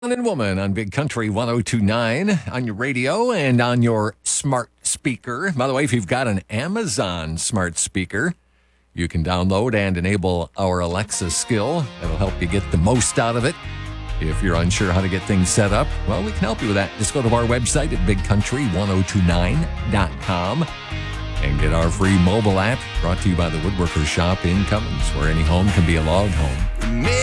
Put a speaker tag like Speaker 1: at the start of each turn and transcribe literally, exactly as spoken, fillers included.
Speaker 1: Man and Woman on Big Country one oh two point nine on your radio and on your smart speaker. By the way, if you've got an Amazon smart speaker, you can download and enable our Alexa skill. That'll help you get the most out of it. If you're unsure how to get things set up, well, we can help you with that. Just go to our website at big country ten twenty-nine dot com and get our free mobile app brought to you by the Woodworker Shop in Cummins, where any home can be a log home.